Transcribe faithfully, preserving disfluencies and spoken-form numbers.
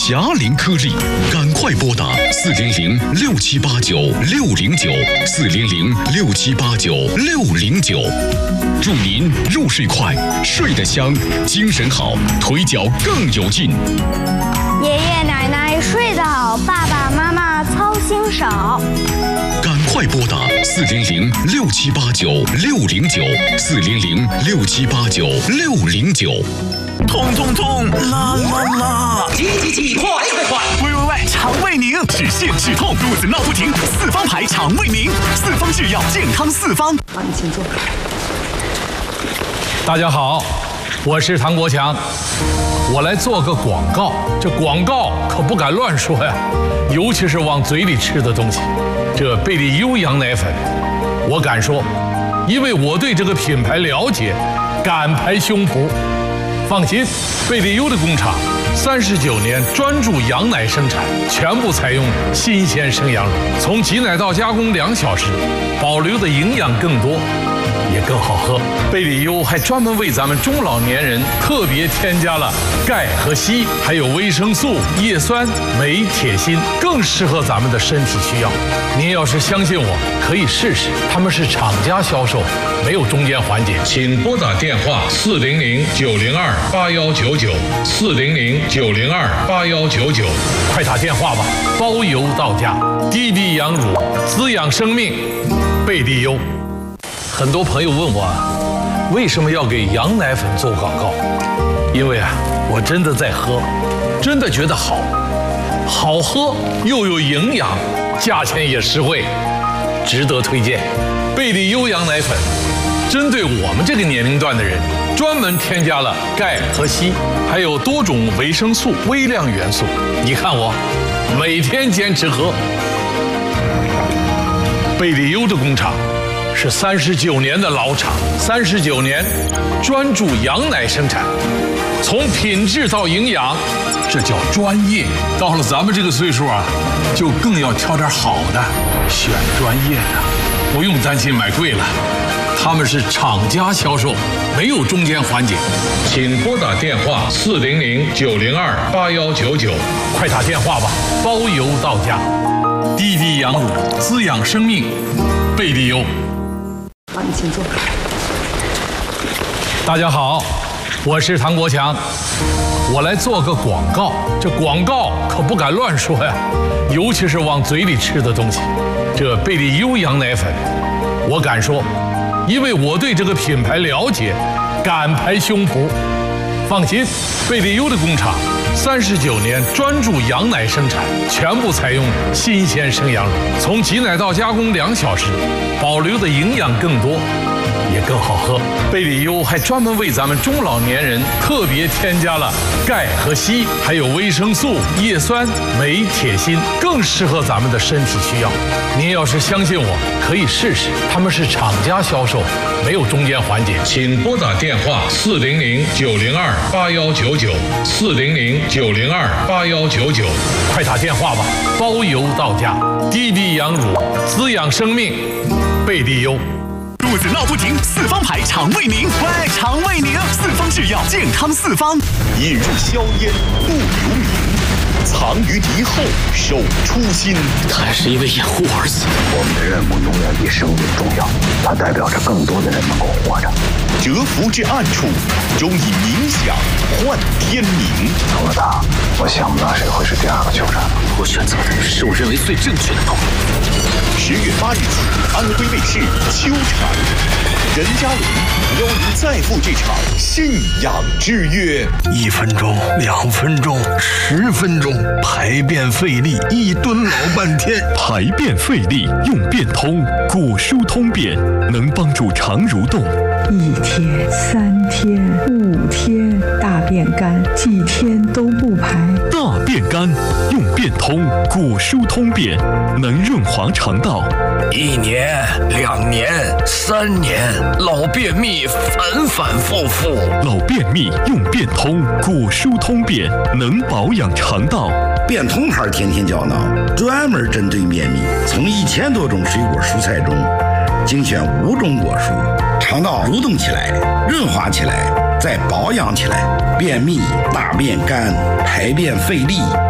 霞麟颗粒，赶快拨打四零零六七八九六零九四零零六七八九六零九，祝您入睡快，睡得香，精神好，腿脚更有劲。 爷爷奶奶睡得好，爸爸妈妈操心少。 赶快拨打四零零六七八九六零九四零零六七八九六零九。 痛痛痛，啦啦啦！ 急急急，快快快！ 喂喂喂，肠胃宁，止泻止痛，肚子闹不停，四方牌肠胃宁，四方制药，健康四方。 好，你请坐。 大家好，我是唐国强，我来做个广告。这广告可不敢乱说呀，尤其是往嘴里吃的东西。这贝利优羊奶粉，我敢说，因为我对这个品牌了解，敢拍胸脯。放心，贝利优的工厂三十九年专注羊奶生产，全部采用新鲜生羊乳，从挤奶到加工两小时，保留的营养更多，也更好喝。贝利优还专门为咱们中老年人特别添加了钙和硒，还有维生素、叶酸、镁、铁、锌，更适合咱们的身体需要。您要是相信我，可以试试，他们是厂家销售，没有中间环节。请拨打电话四零零九零二八幺九九四零零九零二八幺九九，快打电话吧，包邮到家。滴滴羊乳，滋养生命，贝利优。很多朋友问我，为什么要给羊奶粉做广告？因为啊，我真的在喝，真的觉得好，好喝又有营养，价钱也实惠，值得推荐。贝利优羊奶粉，针对我们这个年龄段的人，专门添加了钙和硒，还有多种维生素、微量元素。你看我，每天坚持喝。贝利优的工厂是三十九年的老厂，三十九年专注羊奶生产，从品质到营养，这叫专业。到了咱们这个岁数啊，就更要挑点好的，选专业的，不用担心买贵了。他们是厂家销售，没有中间环节。请拨打电话四零零九零二八幺九九，快打电话吧，包邮到家。滴滴羊乳，滋养生命，贝利优。 好，你请坐。 大家好，我是唐国强，我来做个广告。这广告可不敢乱说呀，尤其是往嘴里吃的东西。这贝利优羊奶粉，我敢说，因为我对这个品牌了解，敢拍胸脯。放心，贝利优的工厂三十九年专注羊奶生产，全部采用新鲜生羊乳，从挤奶到加工两小时，保留的营养更多，也更好喝。贝利优还专门为咱们中老年人特别添加了钙和硒，还有维生素、叶酸、镁、铁、锌，更适合咱们的身体需要。您要是相信我，可以试试，他们是厂家销售，没有中间环节。请拨打电话四零零九零二八幺九九四零零九零二八幺九九，快打电话吧，包邮到家。滴滴羊乳，滋养生命，贝利优。 肚子闹不停，四方牌肠胃宁，喂，肠胃宁，四方制药，健康四方。 引入硝烟不留名，藏于敌后守初心。 他是因为掩护而死。 我们的任务永远比生命重要，它代表着更多的人能够活着。 蛰伏至暗处，终以冥想换天明。 除了他，我想不到谁会是第二个酋长。 我选择的是我认为最正确的道路。 十月八日起，安徽卫视秋产，任嘉伦邀您再赴这场信仰之约。 一分钟，两分钟，十分钟，排便费力，一蹲老半天。 排便费力用便通，果蔬通便能帮助肠蠕动。 一天、三天、五天，大便干，几天都不排。 大便干用便通，果蔬通便能润滑肠道。 一年、两年、三年，老便秘反反复复。 老便秘用便通，果蔬通便能保养肠道。 便通牌天天胶囊专门针对便秘，从一千多种水果蔬菜中精选五种果蔬，肠道蠕动起来，润滑起来，再保养起来。便秘、大便干、排便费力